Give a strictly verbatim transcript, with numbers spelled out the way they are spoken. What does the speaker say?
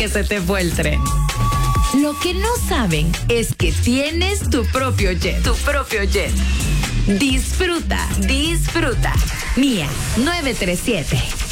que se te fue el tren. Lo que no saben es que tienes tu propio jet. Tu propio jet. Disfruta, disfruta. Mía, nueve tres siete.